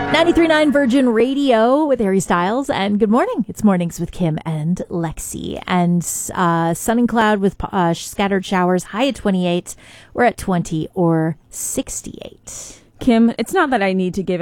93.9 Virgin Radio with Harry Styles. And good morning. It's Mornings with Kim and Lexi. And sun and cloud with scattered showers, high at 28. We're at 20 or 68. Kim, it's not that I need to give